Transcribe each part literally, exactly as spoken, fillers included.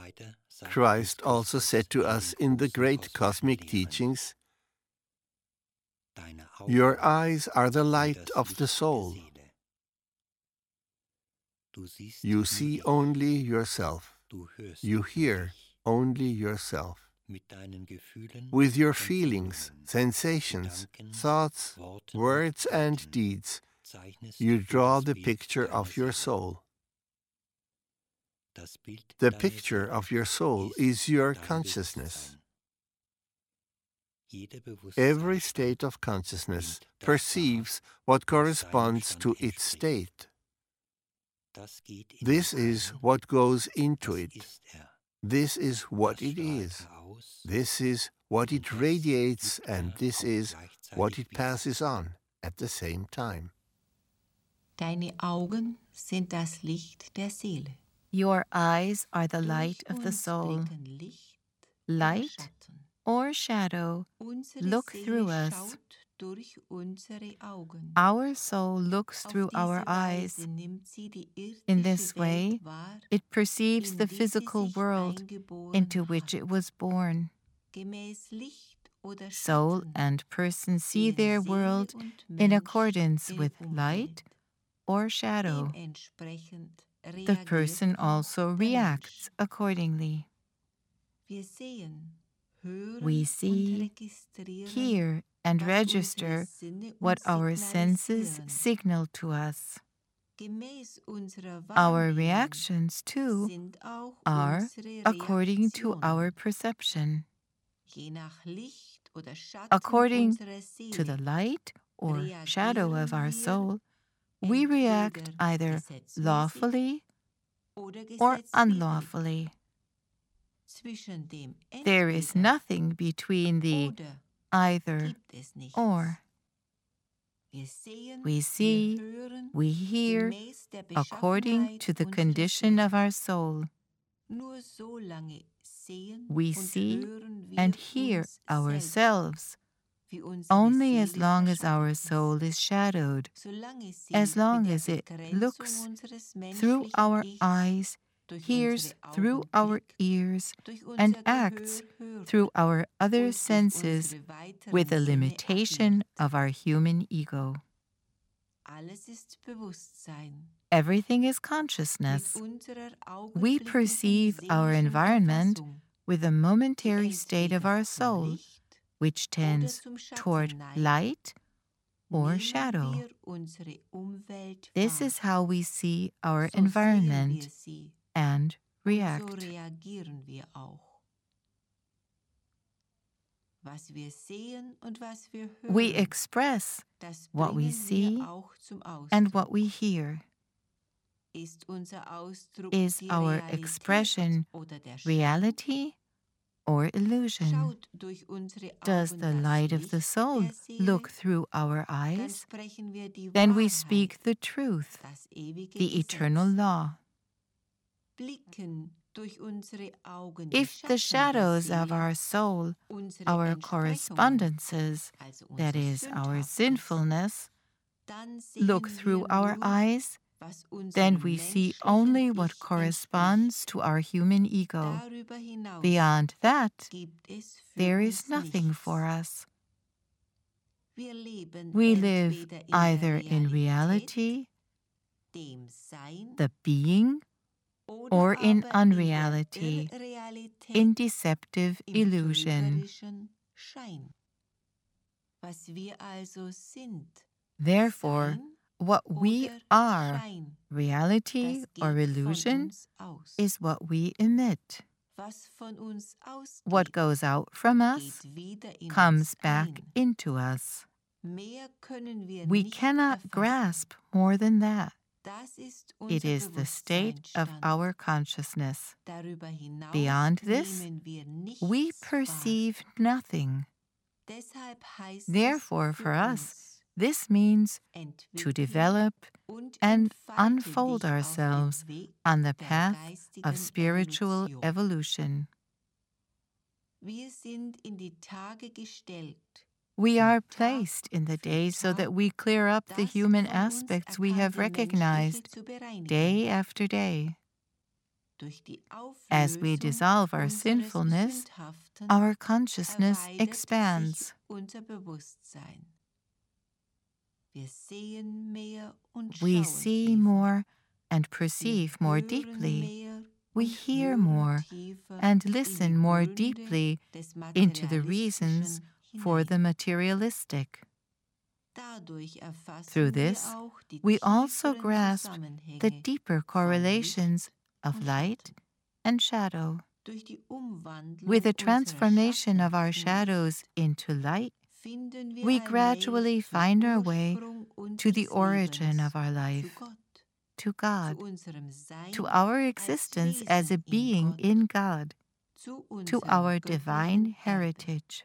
Christ also said to us in the great cosmic teachings, "Your eyes are the light of the soul. You see only yourself. You hear only yourself. With your feelings, sensations, thoughts, words, and deeds, you draw the picture of your soul. The picture of your soul is your consciousness. Every state of consciousness perceives what corresponds to its state. This is what goes into it. This is what it is. This is what it radiates, and this is what it passes on at the same time." Deine Augen sind das Licht der Seele. Your eyes are the light of the soul. Light or shadow look through us. Our soul looks through our eyes. In this way, it perceives the physical world into which it was born. Soul and person see their world in accordance with light or shadow. The person also reacts accordingly. We see, hear, and register what our senses signal to us. Our reactions, too, are according to our perception. According to the light or shadow of our soul, we react either lawfully or unlawfully. There is nothing between the either or. We see, we hear, according to the condition of our soul. We see and hear ourselves only as long as our soul is shadowed, as long as it looks through our eyes, hears through our ears, and acts through our other senses with the limitation of our human ego. Everything is consciousness. We perceive our environment with a momentary state of our soul, which tends toward light or shadow. This is how we see our environment and react. We express what we see and what we hear. Is our expression reality or illusion? Does the light of the soul look through our eyes? Then we speak the truth, the eternal law. If the shadows of our soul, our correspondences, that is, our sinfulness, look through our eyes, then we see only what corresponds to our human ego. Beyond that, there is nothing for us. We live either in reality, the being, or in unreality, in deceptive illusion. Therefore, what we are, reality or illusion, is what we emit. What goes out from us comes back into us. We cannot grasp more than that. It is the state of our consciousness. Beyond this, we perceive nothing. Therefore, for us, this means to develop and unfold ourselves on the path of spiritual evolution. We are placed in the days so that we clear up the human aspects we have recognized day after day. As we dissolve our sinfulness, our consciousness expands. We see more and perceive more deeply. We hear more and listen more deeply into the reasons for the materialistic. Through this, we also grasp the deeper correlations of light and shadow. With the transformation of our shadows into light, we gradually find our way to the origin of our life, to God, to our existence as a being in God, to our divine heritage.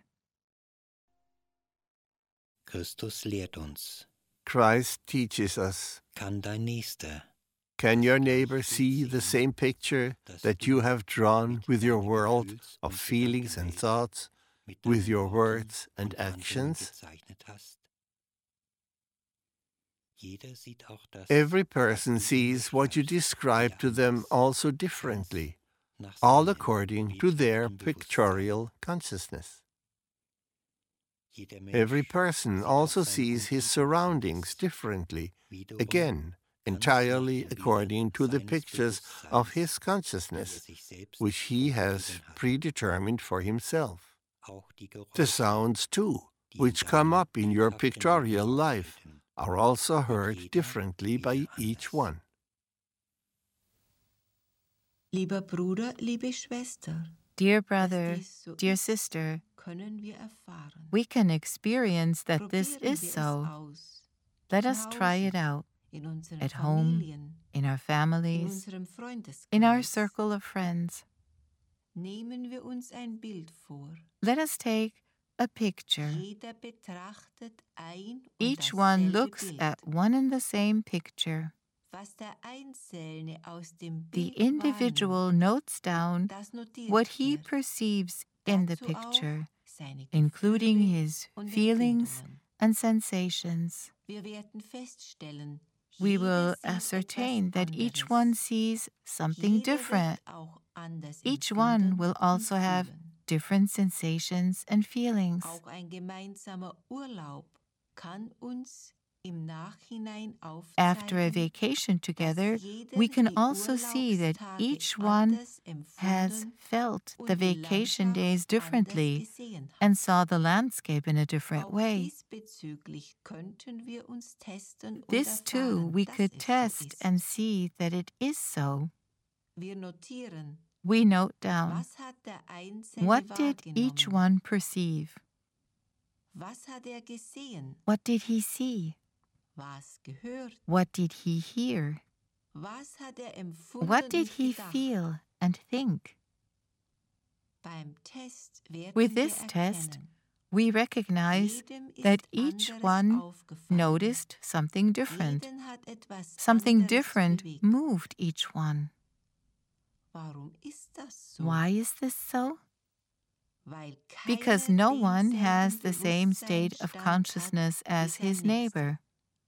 Christus lehrt uns. Christ teaches us. Kann dein Nächster, Can your neighbor see the same picture that you have drawn with your world of feelings and thoughts, with your words and actions? Every person sees what you describe to them also differently, all according to their pictorial consciousness. Every person also sees his surroundings differently, again, entirely according to the pictures of his consciousness, which he has predetermined for himself. The sounds, too, which come up in your pictorial life, are also heard differently by each one. Lieber Bruder, liebe Schwester, Dear brother, dear sister, we can experience that this is so. Let us try it out at home, in our families, in our circle of friends. Let us take a picture. Each one looks at one and the same picture. The individual notes down what he perceives in the picture, including his feelings and sensations. We will ascertain that each one sees something different. Each one will also have different sensations and feelings. After a vacation together, we can also see that each one has felt the vacation days differently and saw the landscape in a different way. This too we could test and see that it is so. We note down, what did each one perceive? What did he see? What did he hear? What did he feel and think? With this test, we recognize that each one noticed something different. Something different moved each one. Why is this so? Because no one has the same state of consciousness as his neighbor.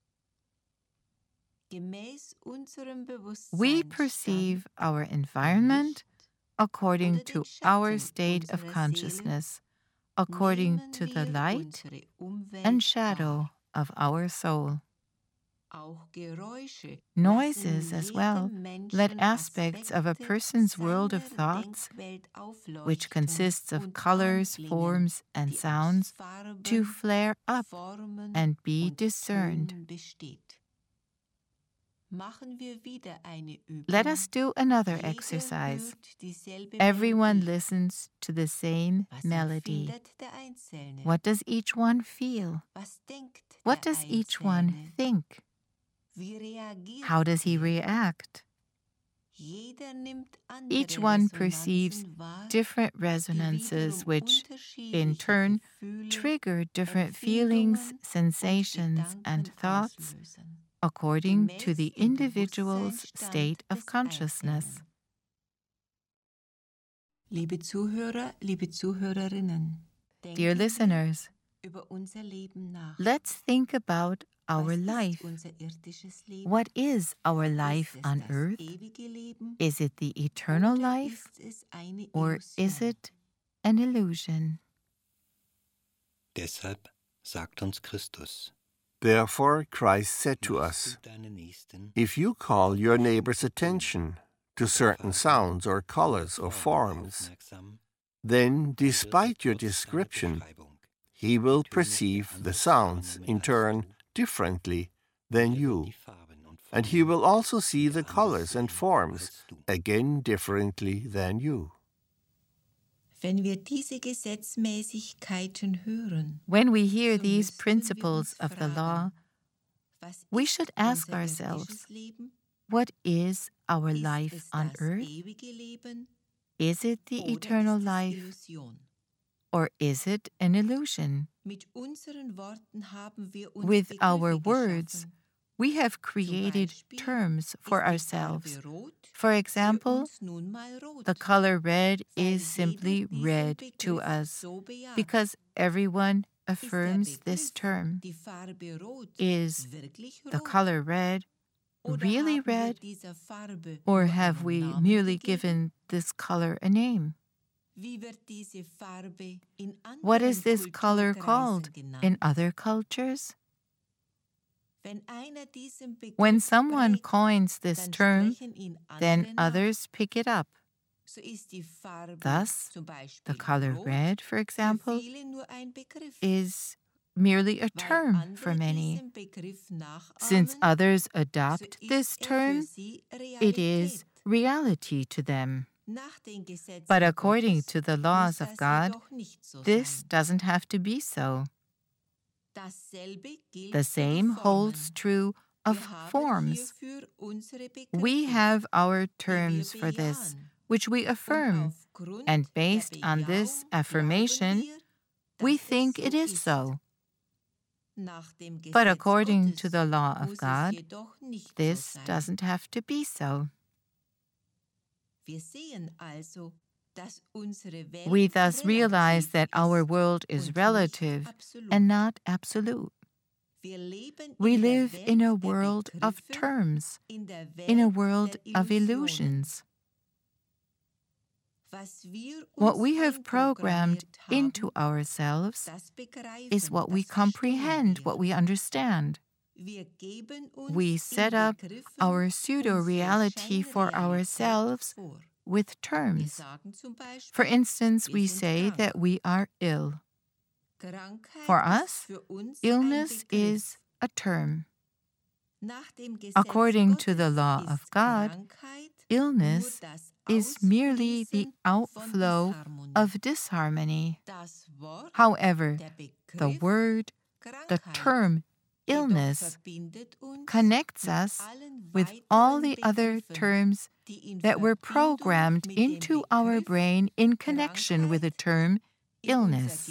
We perceive our environment according to our state of consciousness, according to the light and shadow of our soul. Noises as well let aspects of a person's world of thoughts, which consists of colors, forms, and sounds, to flare up and be discerned. Let us do another exercise. Everyone listens to the same melody. What does each one feel? What does each one think? How does he react? Each one perceives different resonances, which, in turn, trigger different feelings, sensations, and thoughts, according to the individual's state of consciousness. Liebe Zuhörer, liebe Zuhörerinnen, Dear listeners, let's think about our life? What is our life on earth? Is it the eternal life, or is it an illusion? Deshalb sagt uns Christus: Therefore Christ said to us, if you call your neighbor's attention to certain sounds or colors or forms, then, despite your description, he will perceive the sounds in turn differently than you, and he will also see the colors and forms again differently than you. Wenn wir diese Gesetzmäßigkeiten hören, When we hear these principles of the law, we should ask ourselves, what is our life on earth? Is it the eternal life, or is it an illusion? With our words, we have created terms for ourselves. For example, the color red is simply red to us because everyone affirms this term. Is the color red really red, or have we merely given this color a name? What is this color called in other cultures? When someone coins this term, then others pick it up. Thus, the color red, for example, is merely a term for many. Since others adopt this term, it is reality to them. But according to the laws of God, this doesn't have to be so. The same holds true of forms. We have our terms for this, which we affirm, and based on this affirmation, we think it is so. But according to the law of God, this doesn't have to be so. We thus realize that our world is relative and not absolute. We live in a world of terms, in a world of illusions. What we have programmed into ourselves is what we comprehend, what we understand. We set up our pseudo-reality for ourselves with terms. For instance, we say that we are ill. For us, illness is a term. According to the law of God, illness is merely the outflow of disharmony. However, the word, the term illness, connects us with all the other terms that were programmed into our brain in connection with the term illness.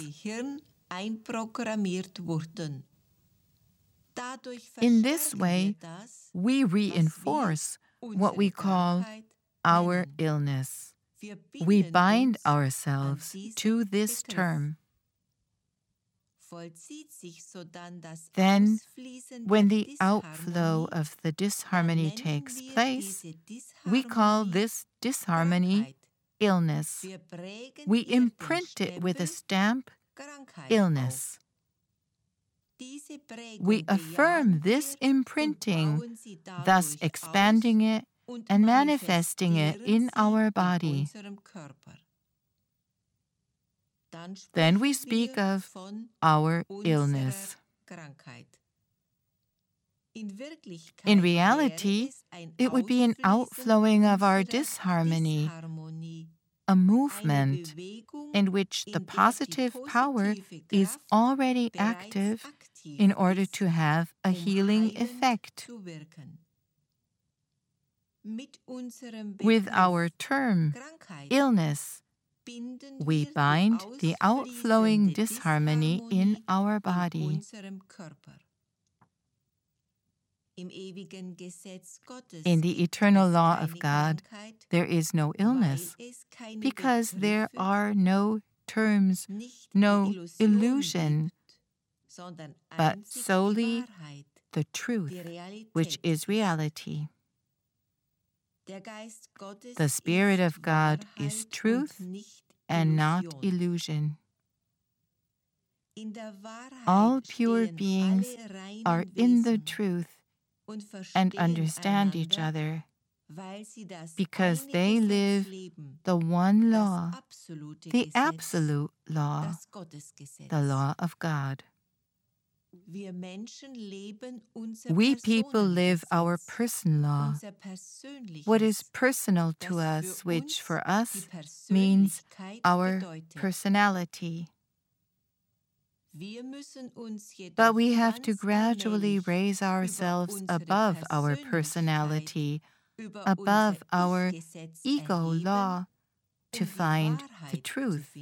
In this way, we reinforce what we call our illness. We bind ourselves to this term. Then, when the outflow of the disharmony takes place, we call this disharmony illness. We imprint it with a stamp, illness. We affirm this imprinting, thus expanding it and manifesting it in our body. Then we speak of our illness. In reality, it would be an outflowing of our disharmony, a movement in which the positive power is already active in order to have a healing effect. With our term, illness, we bind the outflowing disharmony in our body. In the eternal law of God, there is no illness, because there are no terms, no illusion, but solely the truth, which is reality. The Spirit of God is truth and not illusion. All pure beings are in the truth and understand each other because they live the one law, the absolute law, the law of God. We people live our person law, what is personal to us, which for us means our personality. But we have to gradually raise ourselves above our personality, above our ego law, to find the truth.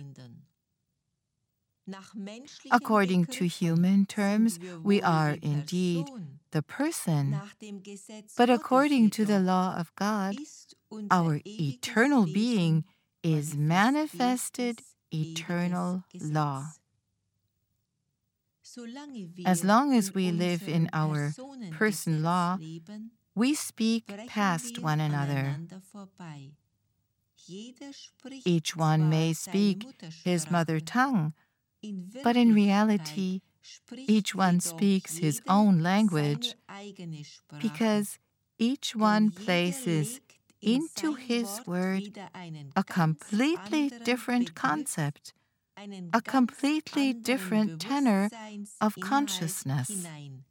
According to human terms, we are indeed the person, but according to the law of God, our eternal being is manifested eternal law. As long as we live in our person law, we speak past one another. Each one may speak his mother tongue, but in reality, each one speaks his own language because each one places into his word a completely different concept, a completely different tenor of consciousness.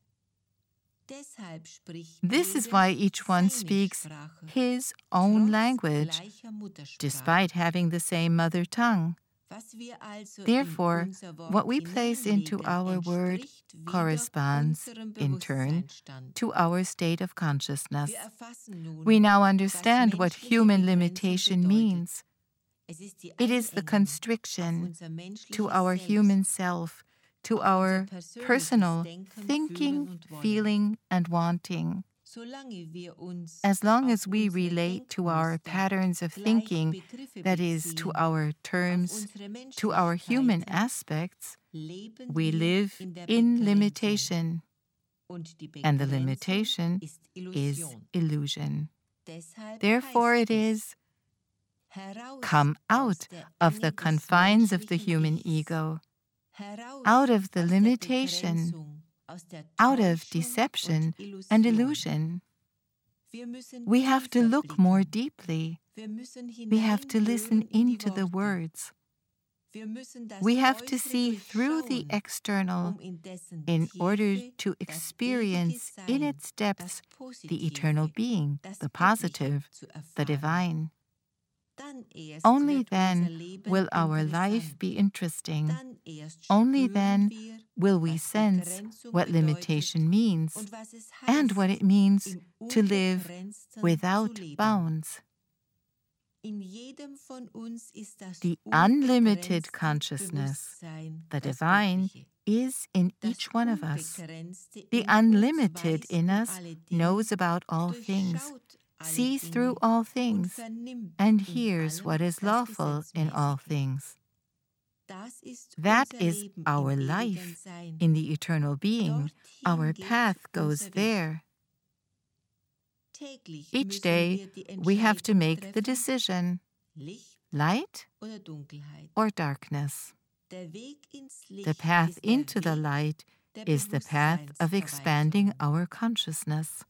This is why each one speaks his own language, despite having the same mother tongue. Therefore, what we place into our word corresponds, in turn, to our state of consciousness. We now understand what human limitation means. It is the constriction to our human self, to our personal thinking, feeling, and wanting. As long as we relate to our patterns of thinking, that is, to our terms, to our human aspects, we live in limitation, and the limitation is illusion. Therefore it is, come out of the confines of the human ego, out of the limitation, out of deception and illusion. We have to look more deeply. We have to listen into the words. We have to see through the external in order to experience in its depths the eternal being, the positive, the divine. Only then will our life be interesting. Only then will we sense what limitation means and what it means to live without bounds. The unlimited consciousness, the divine, is in each one of us. The unlimited in us knows about all things, sees through all things, and hears what is lawful in all things. That is our life in the eternal being. Our path goes there. Each day, we have to make the decision, light or darkness. The path into the light is the path of expanding our consciousness.